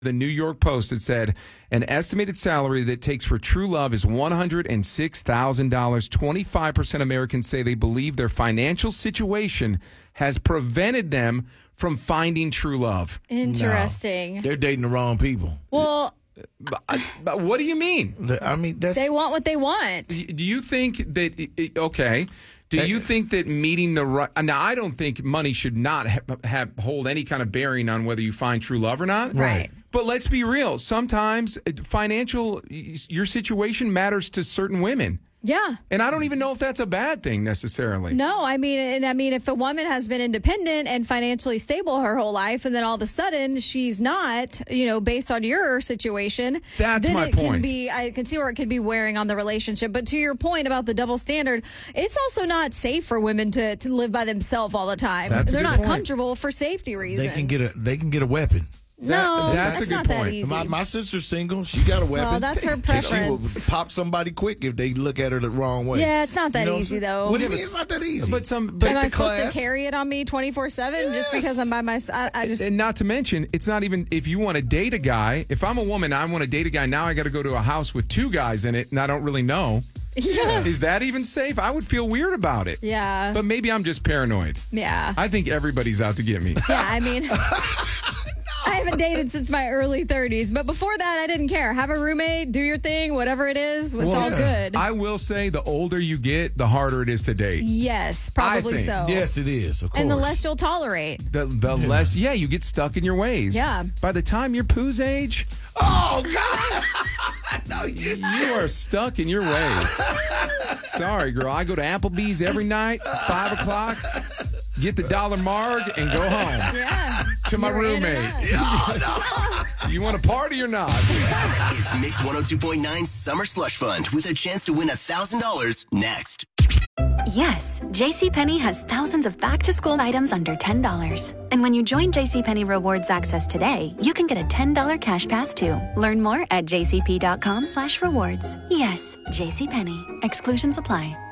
The New York Post, it said an estimated salary that it takes for true love is $106,000. 25% Americans say they believe their financial situation has prevented them from finding true love. Interesting. No, they're dating the wrong people. Well, but what do you mean? I mean, they want what they want. Do you think that, okay, do you think that meeting the right... Now, I don't think money should not hold any kind of bearing on whether you find true love or not. Right. But let's be real. Sometimes your situation matters to certain women. Yeah. And I don't even know if that's a bad thing necessarily. No, I mean, if a woman has been independent and financially stable her whole life, and then all of a sudden she's not, based on your situation, that's then my point. I can see where it could be wearing on the relationship. But to your point about the double standard, it's also not safe for women to live by themselves all the time. They're not comfortable for safety reasons. They can get a weapon. That's not that easy. My sister's single. She got a weapon. Well, that's her preference. She will pop somebody quick if they look at her the wrong way. Yeah, it's not that easy, though. What do you mean it's not that easy? But am I supposed to carry it on me 24/7 just because I'm by myself? And not to mention, it's not even if you want to date a guy. If I'm a woman, I want to date a guy. Now I got to go to a house with two guys in it, and I don't really know. Yeah. Is that even safe? I would feel weird about it. Yeah. But maybe I'm just paranoid. Yeah. I think everybody's out to get me. Yeah, I mean... I haven't dated since my early 30s, but before that, I didn't care. Have a roommate, do your thing, whatever it is, it's all good. I will say the older you get, the harder it is to date. Yes, probably so. Yes, it is, of course. And the less you'll tolerate. The less, you get stuck in your ways. Yeah. By the time you're Pooh's age, oh, God. No, you are stuck in your ways. Sorry, girl. I go to Applebee's every night, 5 o'clock. Get the dollar marg and go home. Yeah. To my roommate. You want to party or not? It's Mix 102.9 Summer Slush Fund with a chance to win $1,000 next. Yes, JCPenney has thousands of back-to-school items under $10. And when you join JCPenney Rewards Access today, you can get a $10 cash pass too. Learn more at jcp.com/rewards. Yes, JCPenney. Exclusions apply.